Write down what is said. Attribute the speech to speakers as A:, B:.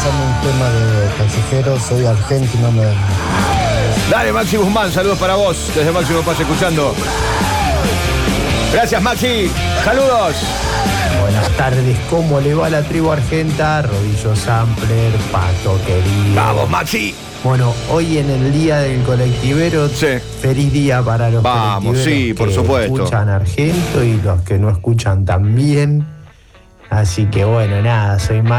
A: pasarme un tema de Callejero, soy argentino.
B: Dale, Maxi Guzmán, saludos para vos, desde Máximo Paz escuchando. Gracias, Maxi, saludos.
C: Buenas tardes, ¿cómo le va la tribu argenta? Rodillo Sampler, Pato querido.
B: Vamos, Maxi.
C: Bueno, hoy en el día del colectivero,
B: sí.
C: Feliz día para los
B: Vamos, sí, por
C: que
B: supuesto.
C: escuchan Argento y los que no escuchan también. Así que bueno, nada, soy